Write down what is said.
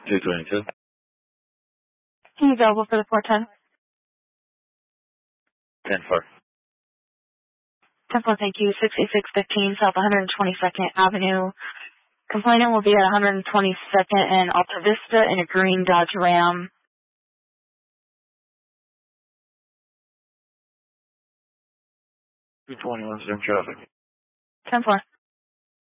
222. Are you available for the 410? 10-4. 10-4, thank you. 6615 South 122nd Avenue. Complainant will be at 122nd and Alta Vista in a green Dodge Ram. 221 in traffic. 10-4.